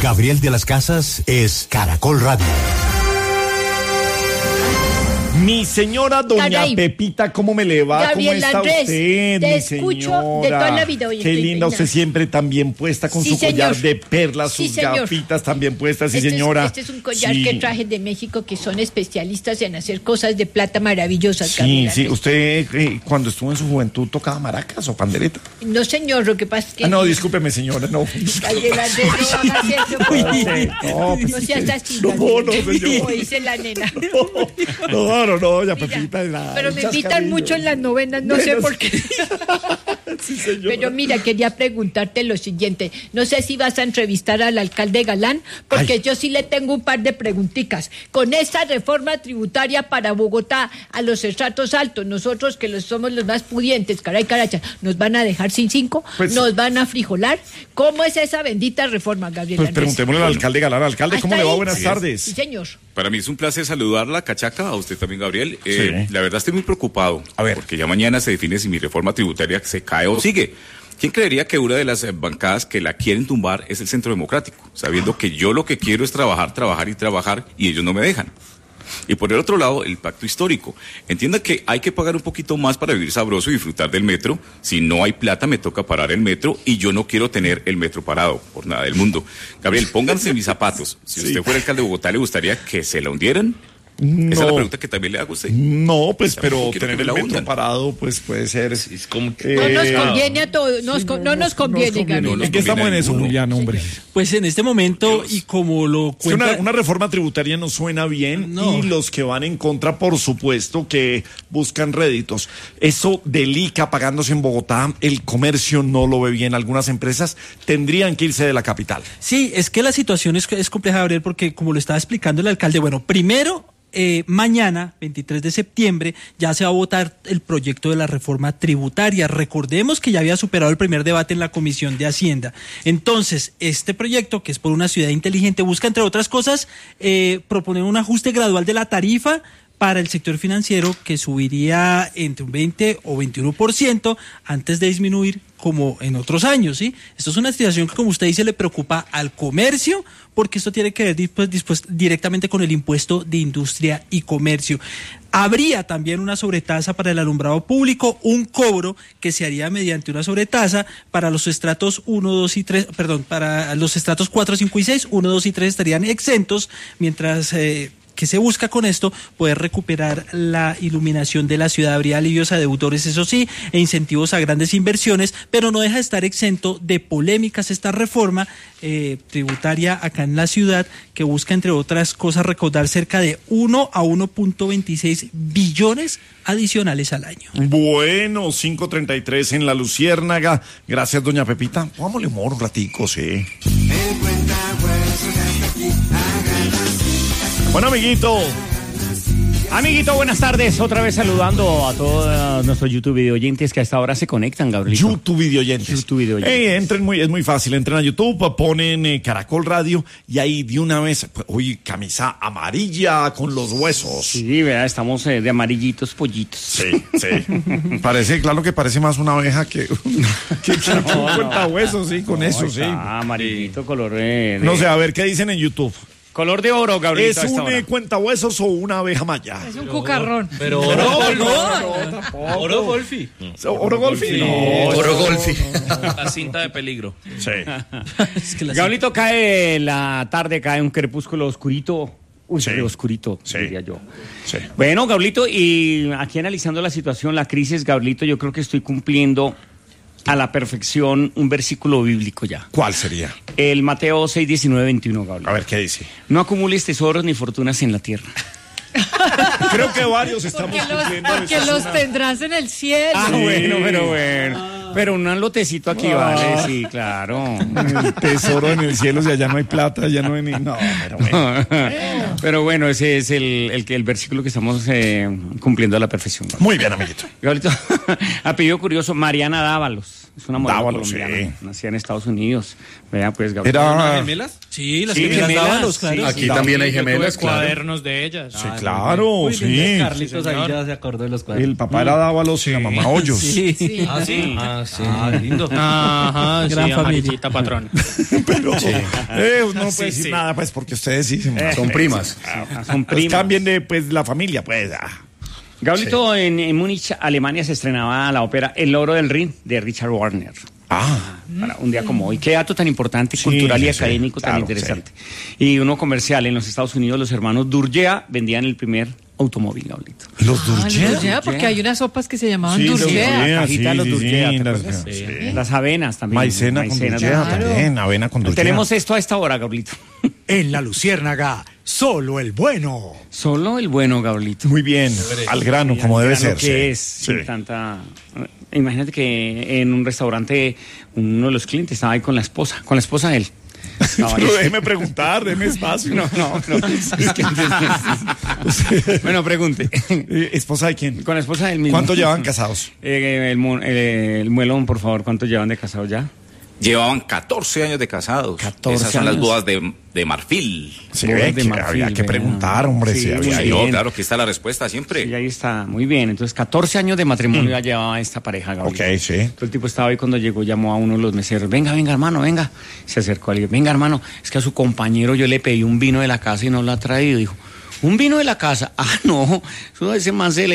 Gabriel de las Casas es Caracol Radio. Mi señora doña Caray. Pepita, ¿cómo me le va? Gabriel ¿Cómo está Andrés, usted, te mi escucho señora? de toda la vida. Oye, Qué estoy linda, usted peinada. siempre tan bien puesta con Sí, su collar señor. de perlas, Sí, sus señor. gafitas también puestas, sí, Este señora. Es un collar Sí. que traje de México, que son especialistas en hacer cosas de plata maravillosas. Sí, Gabriel sí. Andrés. ¿Usted cuando estuvo en su juventud tocaba maracas o pandereta? No, señor, lo que pasa es que... No, discúlpeme, señora, no. Gabriel Andrés, no haga eso, por favor. No, pues, No seas así, no, Gabriel. no, señor. Como dice la nena. No, doña Mira, Pepita. pero me invitan mucho en las novenas, no sé por qué. Sí, señor. Pero mira, quería preguntarte lo siguiente. No sé si vas a entrevistar al alcalde Galán, porque Ay. yo sí le tengo un par de preguntitas. Con esta reforma tributaria para Bogotá, a los estratos altos, nosotros que somos los más pudientes, caray, caracha, ¿nos van a dejar sin 5? Pues- ¿Nos van a frijolar? ¿Cómo es esa bendita reforma, Gabriel Pues Andrés? preguntémosle al alcalde Galán. Alcalde, ¿cómo ¿Hasta le va? ahí? Buenas Sí, tardes. Sí, señor. Para mí es un placer saludarla, Cachaca, a usted también, Gabriel. Sí. La verdad estoy muy preocupado, A ver. porque ya mañana se define si mi reforma tributaria se cae o sigue. ¿Quién creería que una de las bancadas que la quieren tumbar es el Centro Democrático? Sabiendo que yo lo que quiero es trabajar y ellos no me dejan. Y por el otro lado, el pacto histórico. Entienda que hay que pagar un poquito más para vivir sabroso y disfrutar del metro. Si no hay plata, me toca parar el metro y yo no quiero tener el metro parado por nada del mundo. Gabriel, pónganse mis zapatos. Si usted fuera alcalde de Bogotá, ¿le gustaría que se la hundieran? Esa es la pregunta que también le hago a usted. No, pues, pero Tampoco quiero tener que el me la metro hundan. parado, pues puede ser. Es como No nos conviene a todos, no nos conviene, Gabriel. nos ¿En qué estamos en eso, ninguno. Julián, hombre? Pues en este momento, Dios. y como lo Es que cuenta... una reforma tributaria no suena bien No. y los que van en contra, por supuesto, que buscan réditos. Eso del ICA pagándose en Bogotá, el comercio no lo ve bien. Algunas empresas tendrían que irse de la capital. Sí, es que la situación es compleja, Gabriel, porque como lo estaba explicando el alcalde, bueno, primero, mañana, 23 de septiembre, ya se va a votar el proyecto de la reforma tributaria. Recordemos que ya había superado el primer debate en la Comisión de Hacienda. Entonces, este proyecto, que es por una ciudad inteligente, busca, entre otras cosas, proponer un ajuste gradual de la tarifa para el sector financiero, que subiría entre un 20 o 21% antes de disminuir como en otros años, ¿sí? Esto es una situación que, como usted dice, le preocupa al comercio, porque esto tiene que ver después directamente con el impuesto de industria y comercio. Habría también una sobretasa para el alumbrado público, un cobro que se haría mediante una sobretasa para los estratos 1, 2 y 3, para los estratos 4, 5 y 6, 1, 2 y 3 estarían exentos, mientras que se busca con esto poder recuperar la iluminación de la ciudad. Habría alivios a deudores, eso sí, e incentivos a grandes inversiones, pero no deja de estar exento de polémicas esta reforma tributaria acá en la ciudad, que busca, entre otras cosas, recaudar cerca de 1 a 1.26 billones adicionales al año. Bueno, 5:33 en La Luciérnaga. Gracias, doña Pepita. Vámonos humor un ratico, sí. Bueno, amiguito. Amiguito, buenas tardes. Otra vez saludando a todos nuestros YouTube video oyentes que a esta hora se conectan, Gabrielito. YouTube videoyentes. YouTube videoyentes. Es muy fácil. Entren a YouTube, ponen Caracol Radio y ahí de una vez, uy, camisa amarilla con los huesos. Sí, vea, estamos de amarillitos pollitos. Sí. Parece, claro que parece más una abeja que un cuentahuesos, sí, con eso, sí. Amarillito, color No sé, a ver, ¿qué dicen en YouTube? color de oro, Gabriel. ¿Es un cuentahuesos o una abeja maya? Es un cucarrón. Pero oro golfi. ¿Oro golfi? No. Oro golfi. La cinta de peligro. Sí. Es que la- Gabrielito, cae la tarde, cae un crepúsculo oscurito. Uy, Sí. oscurito, Sí. diría yo. Sí. Bueno, Gabrielito, y aquí analizando la situación, la crisis, Gabrielito, yo creo que estoy cumpliendo a la perfección un versículo bíblico ya. ¿Cuál sería? El Mateo 6, 19, 21, Gabrielito. A ver, ¿qué dice? No acumules tesoros ni fortunas en la tierra. Creo que varios estamos cumpliendo Porque eso. los tendrás en el cielo. Ah, Sí. bueno. Pero un lotecito aquí vale, sí, claro. El tesoro en el cielo, si allá no hay plata, allá no hay ni... No, pero bueno. Pero bueno, ese es el versículo que estamos cumpliendo a la perfección. Muy bien, amiguito. Gabrielito, Apellido curioso, Mariana Dávalos. Es una modelo Dávalos, colombiana, sí. nacida en Estados Unidos. Vea, pues, Gabriel. Era... ¿Gemelas? Sí, las Sí, gemelas gemelas, Dávalos, claro. sí, Aquí también hay Yo tuve gemelas, claro. cuadernos de ellas. Sí, claro, Muy bien, sí. Carlitos ahí ya se acordó de los cuadros. El papá era Dávalos y la mamá Hoyos. Sí. Sí. Ah, sí. Ah, sí. lindo. Ajá, Gran sí, familia. amarillita patrona. Pero no puede decir sí. nada, pues, porque ustedes sí Son primas. Son pues primas. cambien de, pues, la familia, pues. Gablito, en Múnich, Alemania, se estrenaba la ópera El Loro del Rin de Richard Wagner. Para un día como hoy. Qué dato tan importante, Sí, cultural y sí, académico tan claro, interesante. Y uno comercial en los Estados Unidos, los hermanos Durgea vendían el primer automóvil, Gablito. Los Durgea, porque hay unas sopas que se llamaban Sí, Durgea. La cajita de los Durgea, ¿te las- acuerdas? sí. Las avenas también. Maicena con Maicenas, Durgea claro. también, avena con Durgea. Tenemos esto a esta hora, Gablito. En La Luciérnaga, solo el bueno. Solo el bueno, Gablito. Muy bien, al grano, como debe Gran lo ser. que sí. es, Sí. sin tanta... Imagínate que en un restaurante uno de los clientes estaba ahí con la esposa de él. Estaba ahí. Pero déjeme preguntar, déjeme espacio. No. Es que- bueno, pregunte. ¿Esposa de quién? Con la esposa del mismo. ¿Cuánto llevan casados? El muelón, por favor, ¿cuánto llevan de casados ya? Llevaban 14 años de casados. 14 Esas son las años. bodas de marfil. Sí, Bodas ve de que marfil, había que vea. preguntar, hombre. Sí, si muy había bien. Claro, claro, aquí está la respuesta siempre. Y ahí está, muy bien. Entonces, 14 años de matrimonio ya llevaba esta pareja, Gabriel. Ok, sí. Entonces, el tipo estaba ahí cuando llegó, llamó a uno de los meseros. Venga, hermano, venga. Se acercó a alguien. Venga, hermano, es que a su compañero yo le pedí un vino de la casa y no lo ha traído. Dijo, ¿un vino de la casa? Ah, no, eso ese man se le